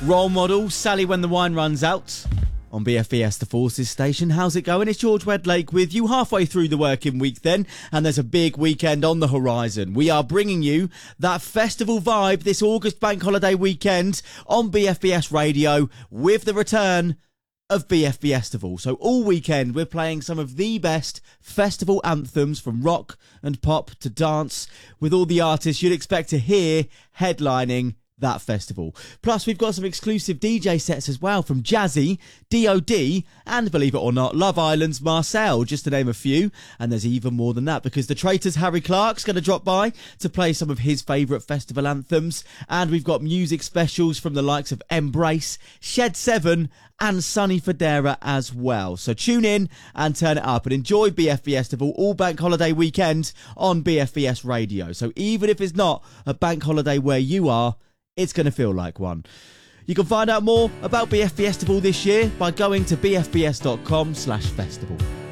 Role Model, Sally When the Wine Runs Out on BFBS, the Forces station. How's it going? It's George Wedlake with you halfway through the working week then, and there's a big weekend on the horizon. We are bringing you that festival vibe this August bank holiday weekend on BFBS radio with the return of BFBestival. So all weekend we're playing some of the best festival anthems from rock and pop to dance with all the artists you'd expect to hear headlining that festival. Plus we've got some exclusive DJ sets as well from Jazzy, DOD and, believe it or not, Love Island's Marcel, just to name a few. And there's even more than that because the Traitors' Harry Clark's going to drop by to play some of his favourite festival anthems. And we've got music specials from the likes of Embrace, Shed 7 and Sonny Fodera as well. So tune in and turn it up and enjoy BFBestival all bank holiday weekend on BFBS radio. So even if it's not a bank holiday where you are, it's going to feel like one. You can find out more about BFBestival this year by going to bfbs.com/festival.